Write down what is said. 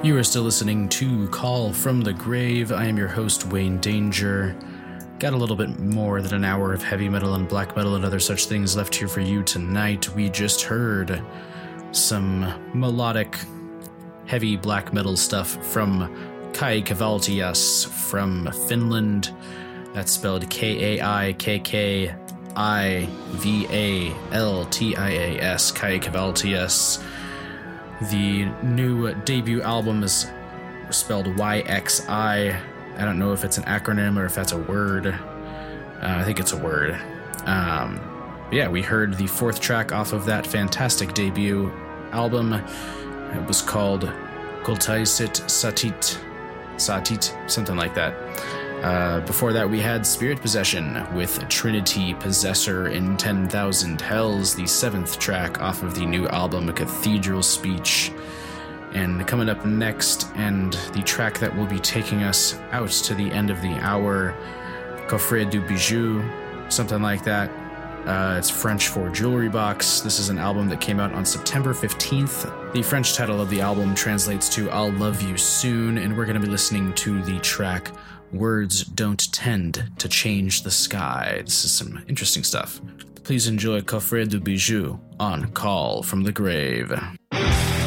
You are still listening to Call from the Grave. I am your host, Wayne Danger. Got a little bit more than an hour of heavy metal and black metal and other such things left here for you tonight. We just heard some melodic, heavy black metal stuff from Kai Kivaltias from Finland. That's spelled Kaikkivaltias, Kai Kivaltias. The new debut album is spelled YXI. I don't know if it's an acronym or if that's a word. I think it's a word. Yeah, we heard the fourth track off of that fantastic debut album. It was called Kultaisit Satit, something like that. Before that, we had Spirit Possession with Trinity Possessor in 10,000 Hells, the seventh track off of the new album Cathedral Speech. And coming up next, and the track that will be taking us out to the end of the hour, Coffret du Bijou, something like that. It's French for Jewelry Box. This is an album that came out on September 15th. The French title of the album translates to I'll Love You Soon, and we're going to be listening to the track Words Don't Tend to Change the Sky. This is some interesting stuff. Please enjoy Coffret du Bijou on Call from the Grave.